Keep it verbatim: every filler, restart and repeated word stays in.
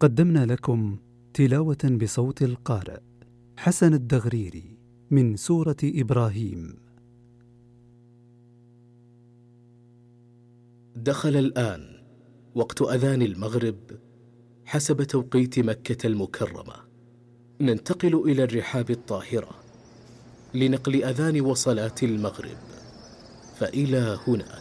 قدمنا لكم تلاوة بصوت القارئ حسن الدغريري من سورة إبراهيم. دخل الآن وقت أذان المغرب حسب توقيت مكة المكرمة. ننتقل إلى الرحاب الطاهرة لنقل أذان وصلاة المغرب، فإلى هناك.